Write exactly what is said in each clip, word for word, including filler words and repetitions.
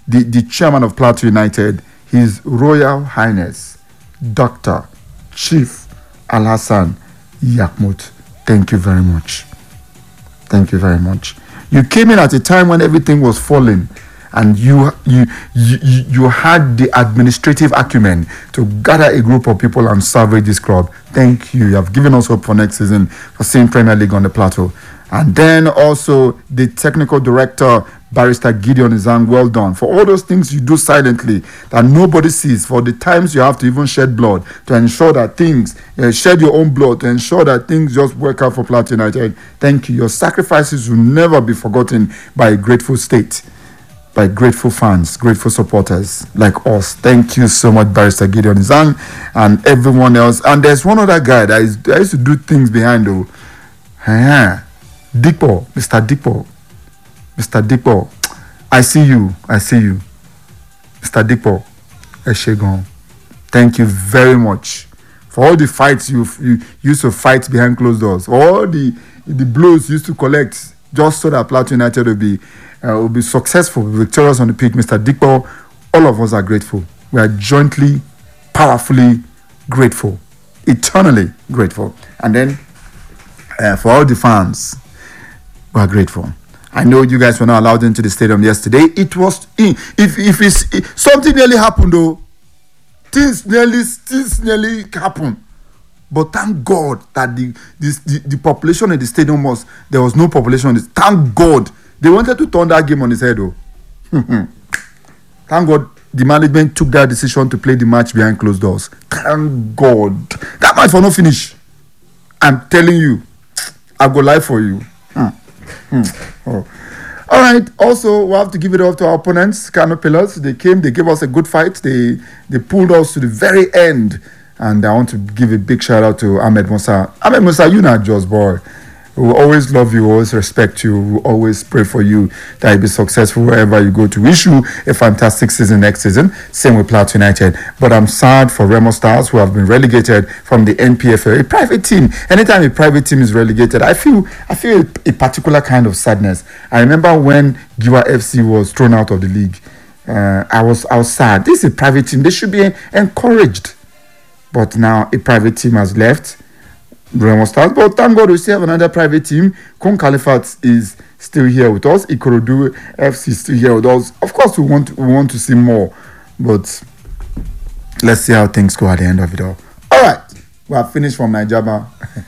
the, the chairman of Plateau United, His Royal Highness, Doctor Chief Alhassan Yakmut. Thank you very much. Thank you very much. You came in at a time when everything was falling, and you you you, you had the administrative acumen to gather a group of people and salvage this club. Thank you. You have given us hope for next season for seeing Premier League on the Plateau. And then also the technical director, Barrister Gideon Izang, well done. For all those things you do silently that nobody sees, for the times you have to even shed blood to ensure that things, uh, shed your own blood to ensure that things just work out for Plateau United. Thank you. Your sacrifices will never be forgotten by a grateful state, by grateful fans, grateful supporters like us. Thank you so much, Barrister Gideon Izang, and everyone else. And there's one other guy that is, that used to do things behind though. Uh-huh. Dipo, Mister Dipo. Mister Dipo, I see you. I see you. Mister Dipo, Eshegon. Thank you very much for all the fights you you used to fight behind closed doors, for all the the blows you used to collect just so that Plateau United will be uh, will be successful, victorious on the pitch. Mister Dipo, all of us are grateful. We are jointly, powerfully grateful, eternally grateful. And then uh, for all the fans, we are grateful. I know you guys were not allowed into the stadium yesterday. It was if if it's if something nearly happened though, things nearly things nearly happened. But thank God that the this the, the population in the stadium was there was no population. Thank God they wanted to turn that game on its head though. Thank God the management took that decision to play the match behind closed doors. Thank God that match will not finish. I'm telling you, I go live for you. Hmm. Hmm. Oh. All right. Also, we have to give it up to our opponents, Kano Pillars. They came, they gave us a good fight. They they pulled us to the very end. And I want to give a big shout out to Ahmed Musa. Ahmed Musa, you're not just boy. We will always love you, always respect you, we will always pray for you that you be successful wherever you go to. Wish you a fantastic season next season. Same with Plateau United. But I'm sad for Remo Stars, who have been relegated from the N P F L. A private team. Anytime a private team is relegated, I feel I feel a, a particular kind of sadness. I remember when Giwa F C was thrown out of the league. Uh, I was I was sad. This is a private team. They should be encouraged. But now a private team has left. Remo Stars, but thank God we still have another private team. Kon Califat is still here with us. Ikorodu F C is still here with us. Of course, we want we want to see more, but let's see how things go at the end of it all. All right, we have finished from Nigeria.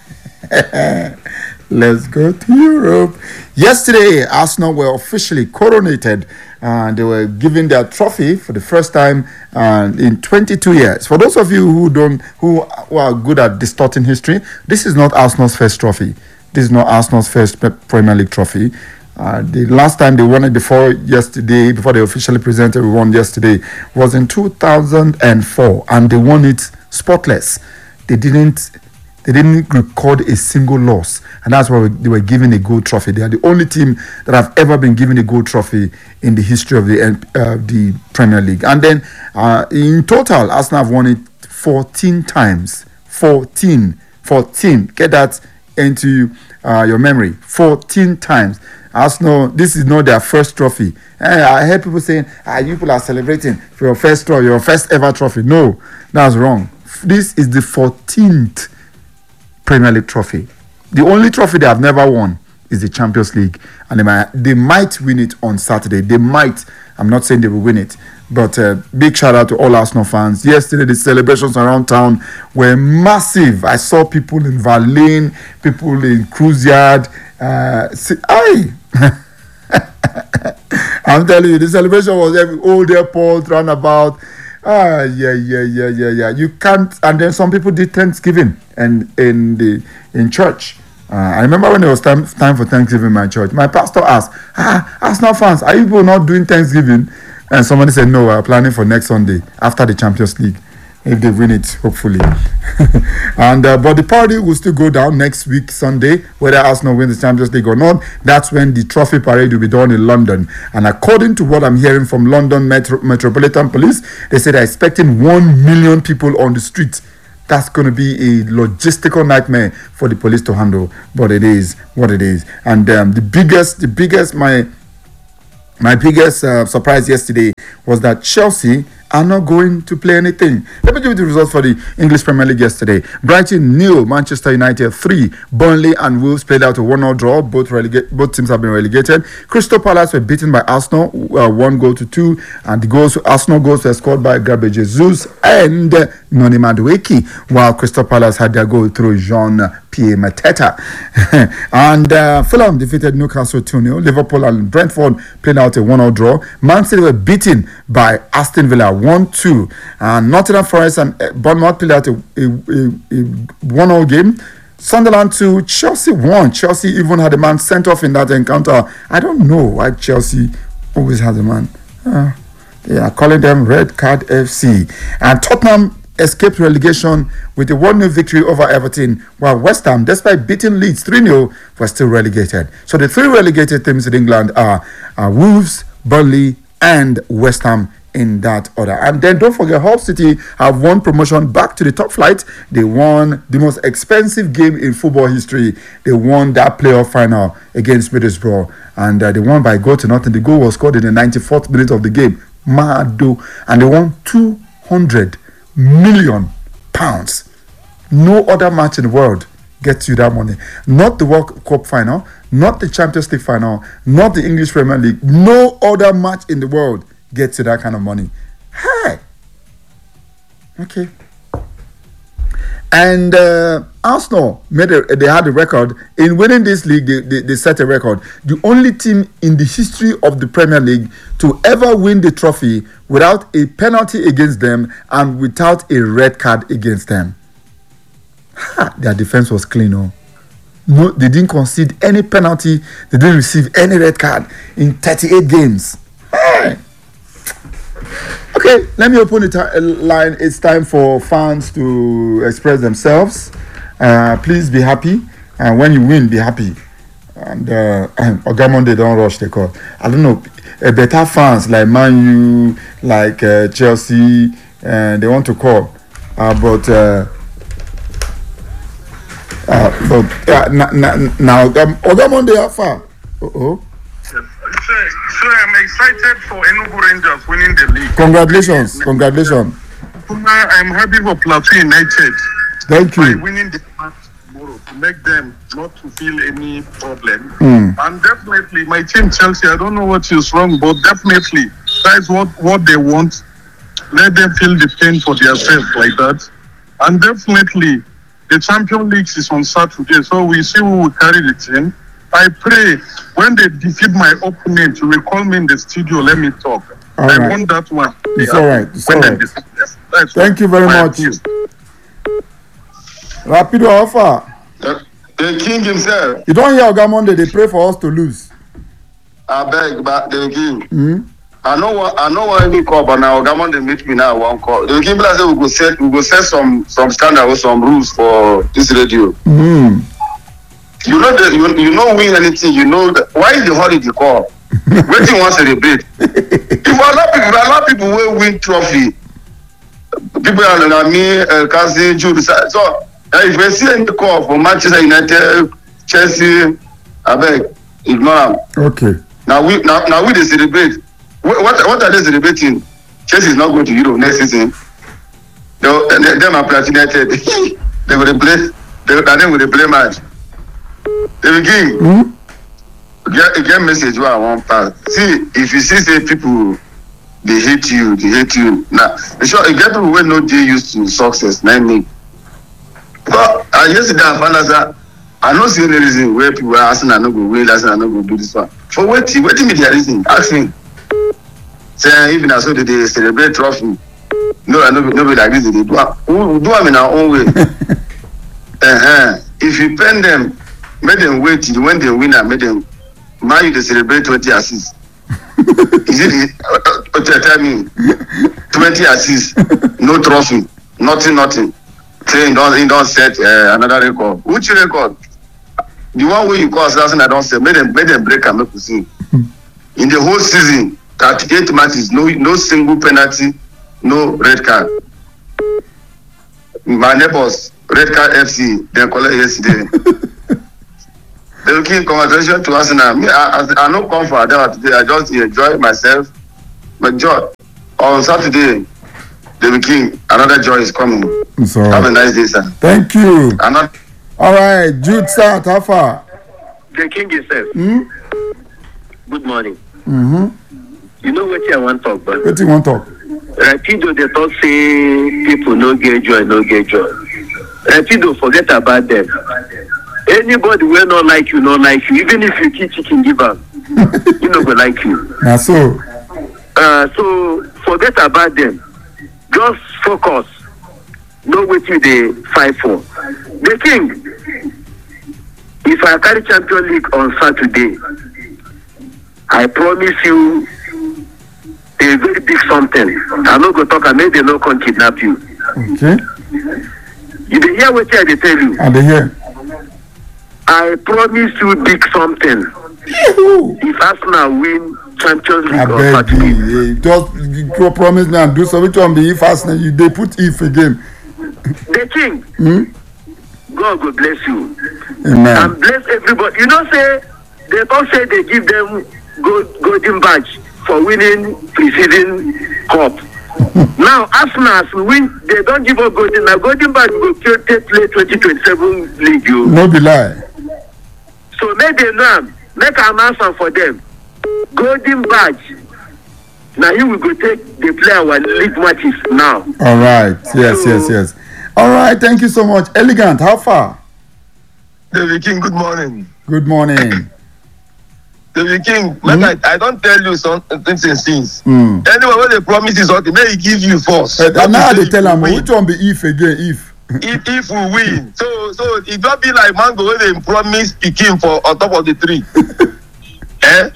Let's go to Europe. Yesterday, Arsenal were officially coronated. Uh, they were given their trophy for the first time uh, in twenty-two years. For those of you who don't, who, who are good at distorting history, this is not Arsenal's first trophy. This is not Arsenal's first Premier League trophy. Uh, the last time they won it before yesterday, before they officially presented, we won yesterday, was in two thousand four, and they won it spotless. They didn't. They didn't record a single loss, and that's why they were given a gold trophy. They are the only team that have ever been given a gold trophy in the history of the uh, the Premier League. And then uh, in total, Arsenal have won it fourteen times. fourteen. fourteen. Get that into uh, your memory. fourteen times. Arsenal, this is not their first trophy. And I heard people saying, ah, you people are celebrating for your first trophy, your first ever trophy. No, that's wrong. This is the fourteenth Premier League trophy. The only trophy they have never won is the Champions League, and they might, they might win it on Saturday. They might. I'm not saying they will win it, but uh, big shout out to all Arsenal fans. Yesterday, the celebrations around town were massive. I saw people in Valin, people in Cruise Yard. Uh, see, aye. I'm telling you, the celebration was every old airport, roundabout. Ah, yeah, yeah, yeah, yeah, yeah. You can't. And then some people did Thanksgiving and in the in church. Uh, I remember when it was time time for Thanksgiving in my church. My pastor asked, "Ah, Arsenal fans, are you people not doing Thanksgiving?" And somebody said, "No, we're planning for next Sunday after the Champions League, if they win it, hopefully." and uh, but the party will still go down next week Sunday, whether Arsenal wins the Champions League or not. That's when the trophy parade will be done in London. And according to what I'm hearing from London Metro- Metropolitan Police, they said they're expecting one million people on the street. That's going to be a logistical nightmare for the police to handle, but it is what it is. And um, the biggest, the biggest, my my biggest uh, surprise yesterday was that Chelsea are not going to play anything. Let me give you the results for the English Premier League yesterday. Brighton nil, Manchester United three. Burnley and Wolves played out a one nil draw. Both relega- both teams have been relegated. Crystal Palace were beaten by Arsenal, uh, one goal to two, and the goals Arsenal goals were scored by Gabriel Jesus and uh, Noni Madueke, while Crystal Palace had their goal through Jean-Pierre Mateta. and uh, Fulham defeated Newcastle two nil. Liverpool and Brentford played out a one nil draw. Man City were beaten by Aston Villa one two. And Nottingham Forest and Bournemouth played out a, a, a, a one nil game. Sunderland two, Chelsea one. Chelsea even had a man sent off in that encounter. I don't know why Chelsea always has a man. Uh, they are calling them Red Card F C. And Tottenham escaped relegation with a one nil victory over Everton, while West Ham, despite beating Leeds three nil, were still relegated. So the three relegated teams in England are, are Wolves, Burnley, and West Ham in that order. And then don't forget, Hull City have won promotion back to the top flight. They won the most expensive game in football history. They won that playoff final against Middlesbrough, and uh, they won by a goal to nothing. The goal was scored in the ninety-fourth minute of the game. Mado. And they won two hundred million pounds. No other match in the world gets you that money. Not the World Cup final, not the Champions League final, not the English Premier League. No other match in the world gets you that kind of money. Hey! Okay. And uh, Arsenal made a, they had a record in winning this league. They, they, they set a record. The only team in the history of the Premier League to ever win the trophy without a penalty against them and without a red card against them. Ha, their defense was clean. Oh. No, they didn't concede any penalty. They didn't receive any red card in thirty-eight games. Hey. Okay, let me open the t- line. It's time for fans to express themselves. Uh, please be happy, and when you win, be happy. And uh, Ogamonde don't rush the call. I don't know, uh, better fans like Man U, like uh, Chelsea, uh, they want to call, uh, but uh, uh, but uh, now um, Ogamonde how far? Oh. Sir, sir, I'm excited for Enugu Rangers winning the league. Congratulations, congratulations. I'm happy for Plateau United. Thank you. By winning the match tomorrow to make them not to feel any problem. Mm. And definitely, my team Chelsea, I don't know what is wrong, but definitely, that's what, what they want. Let them feel the pain for themselves like that. And definitely, the Champions League is on Saturday, so we see who will carry the team. I pray when they defeat my opponent, you will call me in the studio, let me talk. All I right. want that one. It's yeah. all right. It's all right. That's Thank you very much. Accuse. Rapido Alpha. The, the king himself. You don't hear Ogamonde, they pray for us to lose. I beg, but the king. Mm? I know what I know what any call, but now Ogamonde meet me now one call. The king say we go set we go set some some standard or some rules for this radio. Mm. You know the, you, you know win anything, you know that, why is the holiday call? Waiting want to celebrate. If you allow people, allow people will win trophy. People are like me, uh, Cassie, Jude. So uh, if you see any call for Manchester United, Chelsea, I beg, ignore them. Okay. Now we now, now we they celebrate. What, what what are they celebrating? Chelsea is not going to Europe next season. They they, they are Plateau United. They will play. They then will play match. The beginning, Mm-hmm. get get message where I want pass. See, if you see say people they hate you, they hate you. Now, nah, sure you get people who no dey used to success, not me. But I yesterday I found out that I don't see any reason where people are asking I no go win, asking I no go do this one. For waiting, waiting me their reason. Ask me. Say even as so they, they celebrate trophy. No, I no nobody like this. They do who do them in our own way. uh-huh. If you pen them, make them wait till when they win and make them man you they celebrate twenty assists. Is it uh, uh, tell me twenty assists, no trophy, nothing, nothing. Say you don't you don't set uh, another record. Which record? The one where you call assassin I don't say, make them make them break and make you see. In the whole season, thirty-eight matches, no no single penalty, no red card. My neighbors, Red Card F C, they collect yesterday. David King, congratulations to Arsenal. Me, I, I, I no come for Adela today. I just enjoy myself. But joy on Saturday, David King, another joy is coming. So, have a nice day, sir. Thank you. Another. All right, Jude South, how far? The King himself. Hmm? Good morning. Mm-hmm. You know what I want to talk about? What do you want to talk? Rapido, they talk say people no get joy, no get joy. Rapido, forget about them. Anybody will not like you, not like you. Even if you keep chicken give up, you know go like you. Now so. Uh, so forget about them. Just focus. Know what you they fight for. The King, if I carry Champions League on Saturday, I promise you a very big something. I'm not going to talk, I made them not come kidnap you. Okay. You dey hear what I dey tell you? And they hear. I promise you big something. Yahoo! If Arsenal win Champions I League on beg Saturday, you. Just you go promise me and do something to be if Arsenal. You they put if again. the King, Hmm? God will bless you. Amen. And bless everybody. You know, say, they don't say they give them gold, golden badge for winning preceding cup. Now, Arsenal will win, they don't give up golden. Now, golden badge will take play twenty twenty-seven league. You. No be lie. So make them know, make an answer for them. Golden badge. Now you will go take the play our league matches now. All right. Yes, So- yes, yes. All right. Thank you so much. Elegant, how far? David King, good morning. Good morning. David King, Hmm? like I, I don't tell you something since. Mm. Anyway, when they promise you something, may he give you first. Uh, Not now to say they tell if them we which one be if again if. if if we win. So so it don't be like mango when they promise Pikin for on top of the tree. eh?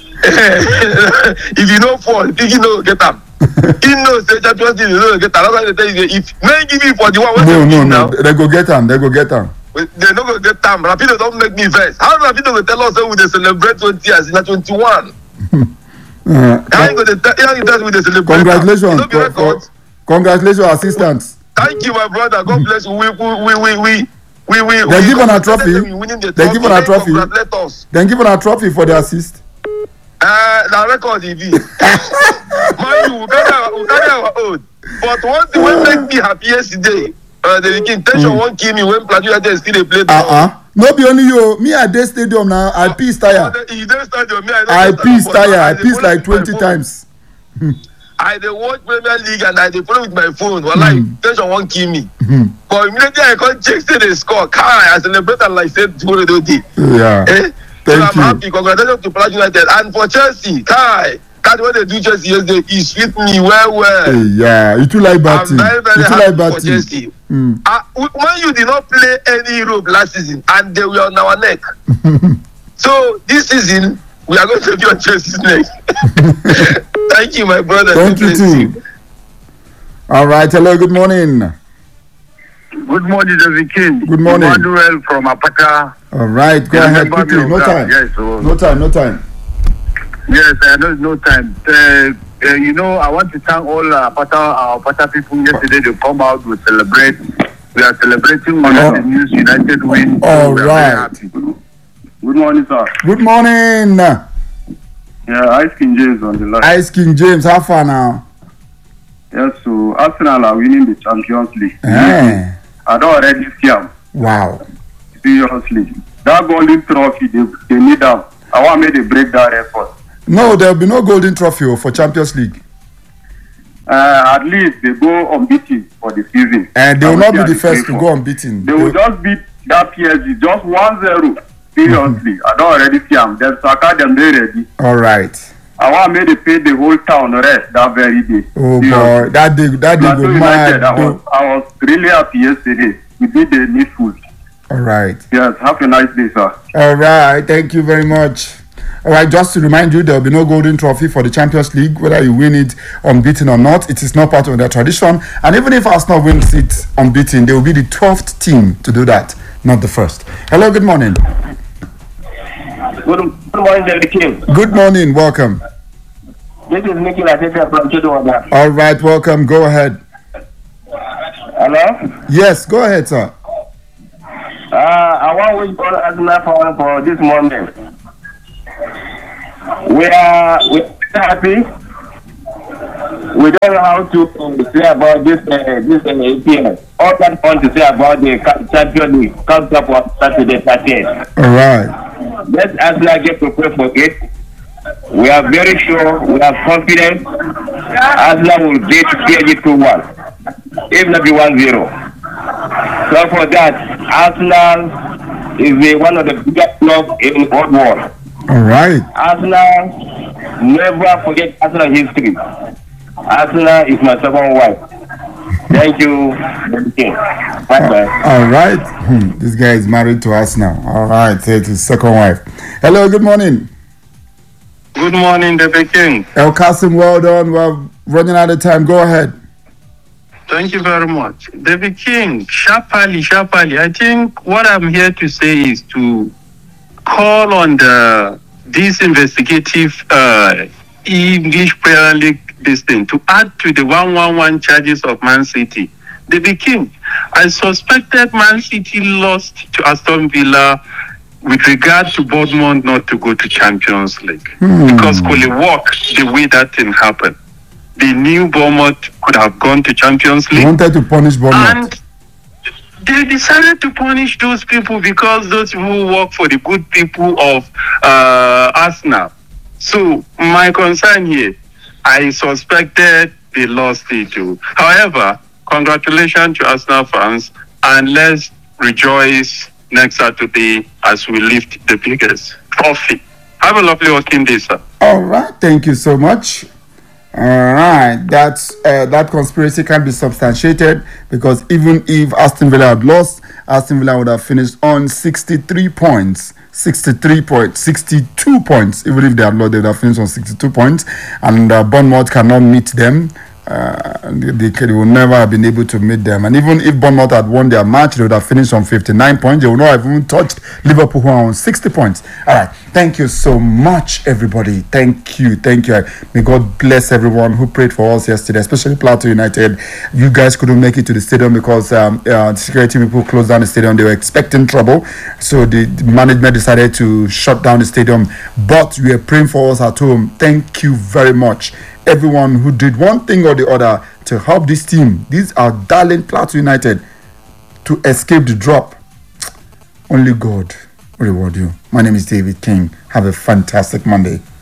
If you know fall, Pikin no get am. He knows say Champions League no get am. That's why they tell you if may give you for the one when No, they no, win no. now. They go get them. They go get them. They no go get am. Rapido don't make me vex. How Rapido go tell us say we dey celebrate twenty years in twenty-one? Uh, How you go dey tell how you tell we dey celebrate? am? congratulations, No be for, record. for, congratulations, assistants. Thank you, my brother. God bless you. We we we we we we we. They we give on a congratulate trophy. them in winning the They give on a trophy. Congratulate us. Then give them a trophy for the assist. Uh, na record e be. Man, you we carry our we carry our own. But one thing wey make me happy yesterday, uh, the king tension wan kill me when Plateau United still dey play. Uh uh. No be only you. Me at this stadium now. I piss tire. E dey stadium me I no I dey piss stadium, but tire. I dey piss follow like with my twenty phone. times. I dey watch Premier League and I dey follow with my phone. Wallahi, Mm. tension wan kill me. Mhm. But immediately I come check say they score. Kai, I celebrate am like say tomorrow no dey. Yeah. Eh? Thank so I'm you. happy. Congratulations to Plateau United and for Chelsea. Kai, that when they do Chelsea yesterday, e sweet me well well. Hey, yeah. You too like I'm batting. very very You too happy like for batting. Chelsea. Mm. Uh, when you did not play any Europe last season and they were on our neck, so this season we are going to be on Chelsea's neck. Thank you, my brother. Thank God you bless too. All right. Hello. Good morning. Good morning, David King. Good morning. Emmanuel from Apata. All right. Go You ahead remember quickly. me of No that? time. Yes, oh. No time. No time. Yes, I know no time. Uh, uh, you know, I want to thank all uh, Apata, our Apata people. Yesterday they come out to celebrate. We are celebrating one Oh. of the News United win. All we are right. very happy. Good morning, sir. Good morning. Yeah, Ice King James on the line. Ice King James. How far now? Yes, so Arsenal are winning the Champions League. Eh. I don't already see them. Wow. Seriously. That golden trophy, they, they need them. I want me to break that record. No, there will be no golden trophy for Champions League. Uh, at least they go unbeaten for the season. And they I will will not see be how the they first play to for. go unbeaten. They will just beat that P S G just one zero. Seriously, I don't already see them. Them Saka, them they ready. All right. I want me to pay the whole town rest that very day. Oh Seriously. boy, that day, that day Plateau go United, mad. I was, though. I was really happy yesterday. We did the needful. All right. Yes, have a nice day, sir. All right. Thank you very much. All right. Just to remind you, there will be no golden trophy for the Champions League, whether you win it unbeaten or not. It is not part of their tradition. And even if Arsenal wins it unbeaten, they will be the twelfth team to do that, not the first. Hello. Good morning. Good, good morning, David King. Good morning. Welcome. This is Nicky Lateta from Chidwanda. All right. Welcome. Go ahead. Hello? Yes. Go ahead, sir. Uh, I want to wish all Arsenal for, for this moment. We are we are happy. We don't know how to say about this uh, this uh, A P L. All that I want to say about the Champions League comes up on Saturday, thirtieth. All right. Let Arsenal get prepared for it. We are very sure, we are confident Arsenal will beat P S G two one, if not be one zero. So for that, Arsenal is the, one of the biggest clubs in the whole world. All right. Arsenal, never forget Arsenal history. Arsenal is my second wife. Thank you. Bye-bye. All right. Hmm. This guy is married to us now. All right. It's his second wife. Hello, good morning. Good morning, Deputy King. El Qasim, well done. We're running out of time. Go ahead. Thank you very much. David King, sharply, sharply. I think what I'm here to say is to call on the this investigative uh, English Premier League this thing to add to the one one one charges of Man City. David King, I suspected Man City lost to Aston Villa with regard to Bournemouth not to go to Champions League. Hmm. Because Coley walked the way that thing happened. They knew Bournemouth could have gone to Champions League. They wanted to punish Bournemouth. And they decided to punish those people because those people work for the good people of uh, Arsenal. So my concern here, I suspected they lost it too. However, congratulations to Arsenal fans, and let's rejoice next Saturday as we lift the biggest trophy. Have a lovely working day, sir. All right, thank you so much. All right, that's uh, that conspiracy can be substantiated because even if Aston Villa had lost, Aston Villa would have finished on sixty-three points. sixty-three points, sixty-two points. Even if they had lost, they would have finished on sixty-two points, and uh, Bournemouth cannot meet them. Uh, they, they will never have been able to meet them. And even if Bournemouth had won their match, they would have finished on fifty-nine points. They would not have even touched Liverpool, who are on sixty points. All right. Thank you so much, everybody. Thank you. Thank you. May God bless everyone who prayed for us yesterday, especially Plateau United. You guys couldn't make it to the stadium because um, uh, security people closed down the stadium. They were expecting trouble. So the management decided to shut down the stadium. But we are praying for us at home. Thank you very much, everyone who did one thing or the other to help this team. These are darling Plateau United to escape the drop. Only God will reward you. My name is David King. Have a fantastic Monday.